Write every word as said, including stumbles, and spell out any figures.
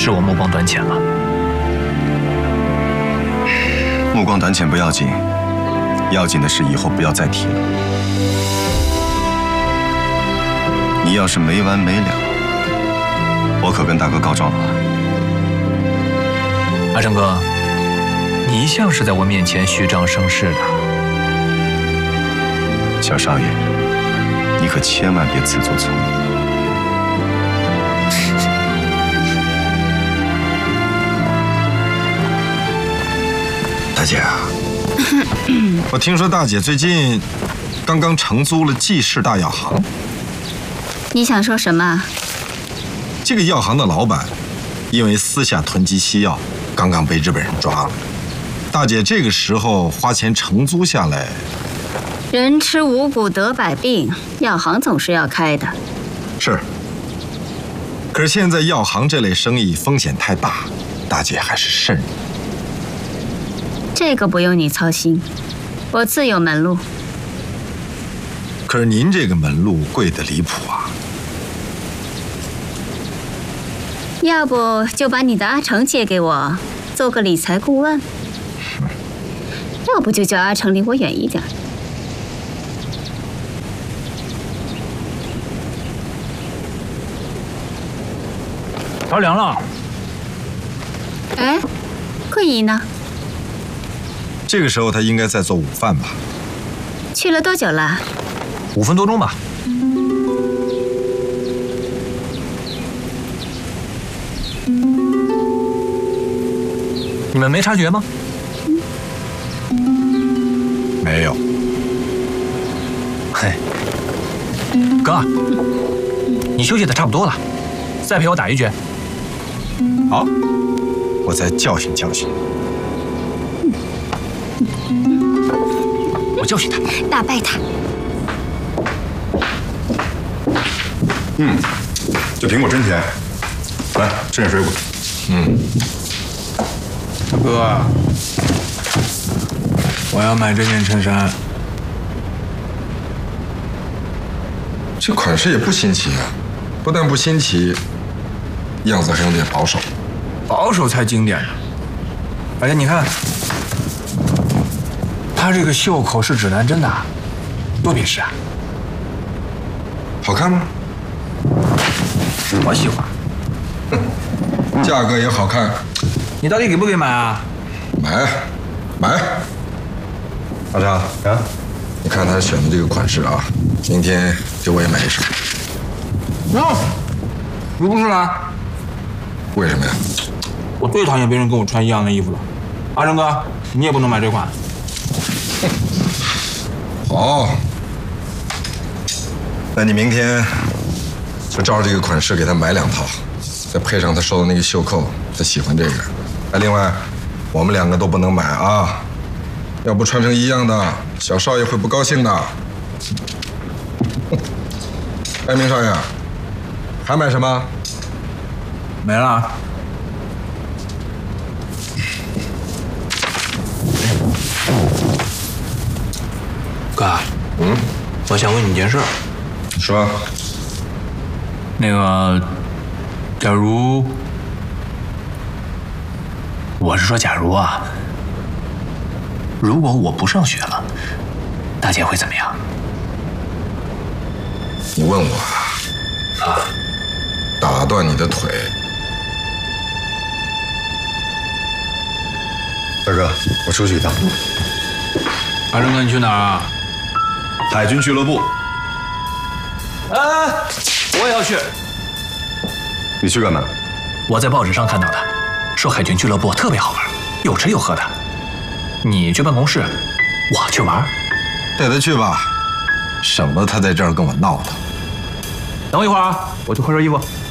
是我目光短浅了。 目光短浅不要紧，要紧的是以后不要再提了。你要是没完没了，我可跟大哥告状了。 阿成哥，你一向是在我面前虚张声势的。 小少爷，你可千万别自作聪明。 大姐啊，我听说大姐最近刚刚承租了季氏大药行。 你想说什么？ 这个药行的老板因为私下囤积西药，刚刚被日本人抓了。大姐这个时候花钱承租下来， 人吃五谷得百病，药行总是要开的。 是。可是现在药行这类生意风险太大，大姐还是慎重。 这个不用你操心，我自有门路。 可是您这个门路贵得离谱啊！ 要不就把你的阿成借给我，做个理财顾问；要不就叫阿成离我远一点。 着凉了。 哎，桂姨呢？ 这个时候他应该在做午饭吧？ 去了多久了？ 五分多钟吧。你们没察觉吗？ 没有。 嘿，哥，你休息的差不多了，再陪我打一局。 好，我再教训教训。 我教训他， 打败他。 嗯，这苹果真甜。来，吃点水果。 嗯。 大哥，我要买这件衬衫。 这款式也不新奇啊，不但不新奇，样子还有点保守。 保守才经典呢。而且你看，它这个袖口是指南针的，多别致啊！ 好看吗？ 我喜欢。 价格也好看。 你到底给不给买啊？ 买，买。阿昌啊，你看他选的这个款式啊，今天给我也买一身。 no， 你不是啦？ 为什么呀？ 我最讨厌别人跟我穿一样的衣服了。阿成哥，你也不能买这款。 好，那你明天就照着这个款式给他买两套，再配上他收的那个袖扣，他喜欢这个。哎，另外，我们两个都不能买啊，要不穿成一样的，小少爷会不高兴的。哎，明少爷，还买什么？ 没了。哥， 嗯， 我想问你件事。 说。 那个，假如，我是说，假如啊，如果我不上学了，大姐会怎么样？ 你问我啊？打断你的腿。 大哥，我出去一趟。 阿成哥，你去哪儿啊？ 海军俱乐部。 哎，我也要去。 你去干嘛？ 我在报纸上看到的，说海军俱乐部特别好玩，有吃有喝的。你去办公室，我去玩。 带他去吧，省得他在这儿跟我闹腾。 等我一会儿啊，我去换身衣服。